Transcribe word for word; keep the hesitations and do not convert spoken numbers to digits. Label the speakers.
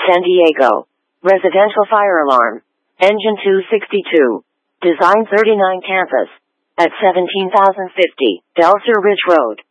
Speaker 1: San Diego. Residential fire alarm. Engine two sixty-two. Design thirty-nine campus. At seventeen thousand fifty, Delcer Ridge Road.